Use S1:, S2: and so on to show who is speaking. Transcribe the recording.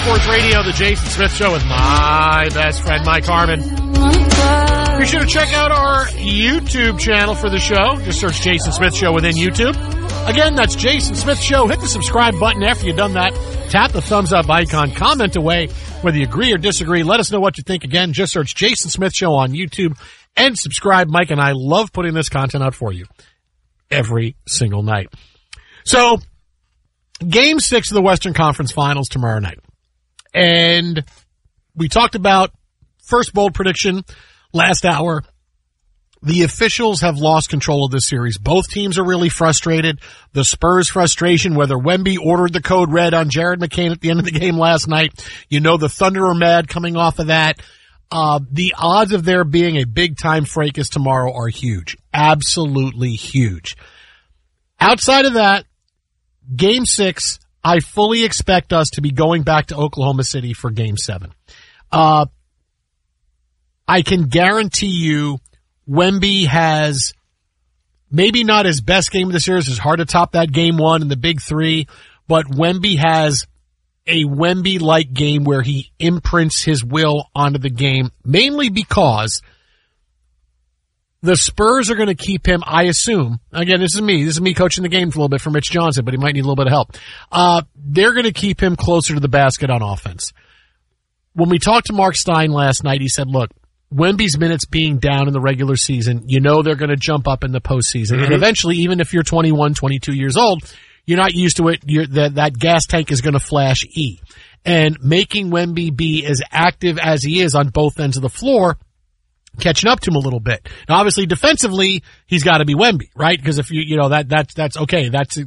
S1: Sports Radio, the Jason Smith Show with my best friend, Mike Harmon. Be sure to check out our YouTube channel for the show. Just search Jason Smith Show within YouTube. Again, that's Jason Smith Show. Hit the subscribe button after you've done that. Tap the thumbs up icon. Comment away whether you agree or disagree. Let us know what you think. Again, just search Jason Smith Show on YouTube and subscribe. Mike and I love putting this content out for you every single night. So, Game 6 of the Western Conference Finals tomorrow night. And we talked about first bold prediction last hour. The officials have lost control of this series. Both teams are really frustrated. The Spurs' frustration, whether Wemby ordered the code red on Jared McCain at the end of the game last night. You know the Thunder are mad coming off of that. The odds of there being a big-time fracas tomorrow are huge. Absolutely huge. Outside of that, Game 6, I fully expect us to be going back to Oklahoma City for Game 7. I can guarantee you Wemby has maybe not his best game of the series. It's hard to top that Game 1 and the Big 3, but Wemby has a Wemby-like game where he imprints his will onto the game, mainly because the Spurs are going to keep him, I assume. Again, this is me coaching the game for a little bit for Mitch Johnson, but he might need a little bit of help. They're going to keep him closer to the basket on offense. When we talked to Mark Stein last night, he said, look, Wemby's minutes being down in the regular season, you know they're going to jump up in the postseason. And eventually, even if you're 21, 22 years old, you're not used to it. That gas tank is going to flash E. And making Wemby be as active as he is on both ends of the floor, catching up to him a little bit. Now, obviously, defensively, he's got to be Wemby, right? Because if that's okay. That's